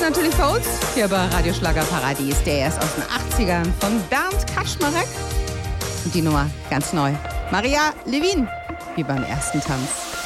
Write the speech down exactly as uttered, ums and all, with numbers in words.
natürlich bei uns, hier bei Radio Schlagerparadies. Der ist aus den achtzigern von Bernd Kaczmarek. Und die Nummer ganz neu. Maria Levin, wie beim ersten Tanz.